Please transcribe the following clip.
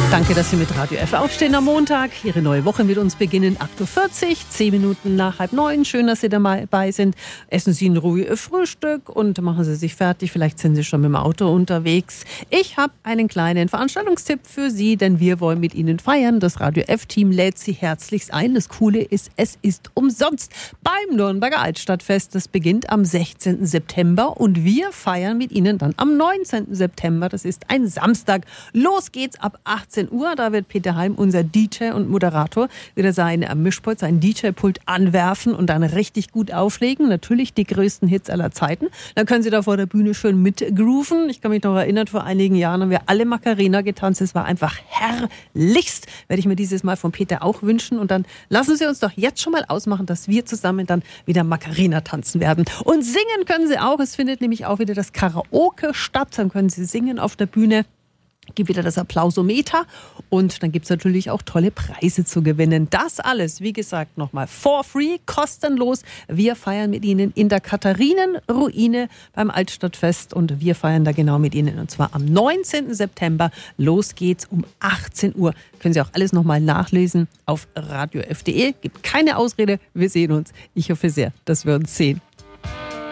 Danke, dass Sie mit Radio F aufstehen am Montag. Ihre neue Woche mit uns beginnen 8.40 Uhr, 10 Minuten nach 8:30. Schön, dass Sie dabei sind. Essen Sie in Ruhe Ihr Frühstück und machen Sie sich fertig. Vielleicht sind Sie schon mit dem Auto unterwegs. Ich habe einen kleinen Veranstaltungstipp für Sie, denn wir wollen mit Ihnen feiern. Das Radio F-Team lädt Sie herzlichst ein. Das Coole ist, es ist umsonst beim Nürnberger Altstadtfest. Das beginnt am 16. September und wir feiern mit Ihnen dann am 19. September. Das ist ein Samstag. Los geht's ab 18 Uhr. Da wird Peter Heim, unser DJ und Moderator, wieder sein Mischpult, sein DJ-Pult anwerfen und dann richtig gut auflegen. Natürlich die größten Hits aller Zeiten. Dann können Sie da vor der Bühne schön mitgrooven. Ich kann mich noch erinnern, vor einigen Jahren haben wir alle Macarena getanzt. Es war einfach herrlichst. Werde ich mir dieses Mal von Peter auch wünschen. Und dann lassen Sie uns doch jetzt schon mal ausmachen, dass wir zusammen dann wieder Macarena tanzen werden. Und singen können Sie auch. Es findet nämlich auch wieder das Karaoke statt. Dann können Sie singen auf der Bühne. Gibt wieder das Applausometer und dann gibt es natürlich auch tolle Preise zu gewinnen. Das alles, wie gesagt, nochmal for free, kostenlos. Wir feiern mit Ihnen in der Katharinenruine beim Altstadtfest und wir feiern da genau mit Ihnen und zwar am 19. September. Los geht's um 18 Uhr. Können Sie auch alles nochmal nachlesen auf radiof.de. Gibt keine Ausrede, wir sehen uns. Ich hoffe sehr, dass wir uns sehen.